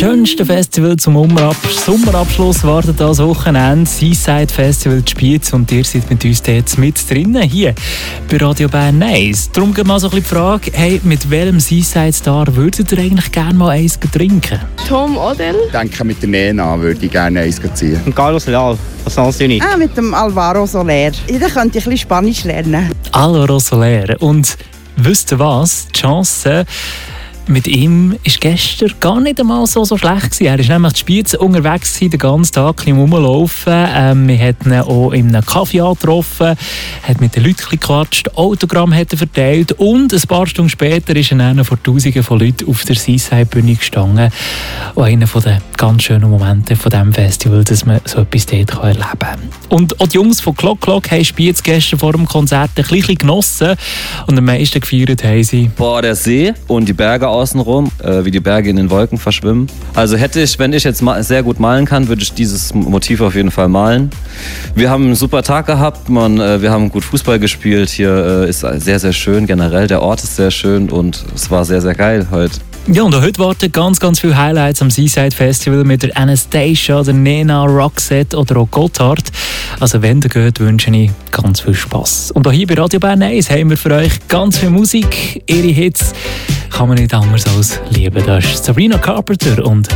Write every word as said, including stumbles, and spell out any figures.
schönste Festival zum Umrab- Sommerabschluss wartet das Wochenende. Seaside Festival Spiez und ihr seid mit uns jetzt mit drinnen hier bei Radio Bern Nice. Darum geht mal so ein bisschen die Frage, hey, mit welchem Seaside-Star würdet ihr eigentlich gerne mal eins trinken? Tom Odell. Ich denke, mit der Nena würde ich gerne eins ziehen. Und Carlos Leal von Sansuni. Ah, mit dem Alvaro Soler. Ja, da könnte ich ein bisschen Spanisch lernen. Alvaro Soler. Und wisst ihr was? Die Chance mit ihm war gestern gar nicht einmal so, so schlecht gewesen. Er war nämlich in Spiez unterwegs gewesen, den ganzen Tag im Rumlaufen. Ähm, wir haben ihn auch in einem Kaffee getroffen, hat mit den Leuten gequatscht, Autogramm hat er verteilt und ein paar Stunden später ist er dann vor Tausenden von Leuten auf der Seaside-Bühne gestanden. Und einer der ganz schönen Momente von diesem Festival, dass man so etwas dort erleben kann. Und auch die Jungs von Clock Clock haben Spiez gestern vor dem Konzert ein bisschen genossen und am meisten gefeiert haben sie. Boah, der See und die Berge außenrum, äh, wie die Berge in den Wolken verschwimmen. Also hätte ich, wenn ich jetzt ma- sehr gut malen kann, würde ich dieses Motiv auf jeden Fall malen. Wir haben einen super Tag gehabt, man, äh, wir haben gut Fußball gespielt. Hier äh, ist sehr, sehr schön generell. Der Ort ist sehr schön und es war sehr, sehr geil heute. Ja, und heute warten ganz, ganz viele Highlights am Seaside Festival mit der Anastasia, der Nena, Roxette oder auch Gotthard. Also wenn ihr geht, wünsche ich ganz viel Spass. Und auch hier bei Radio Bern eins haben wir für euch ganz viel Musik. Ihre Hits kann man nicht anders als lieben. Das ist Sabrina Carpenter und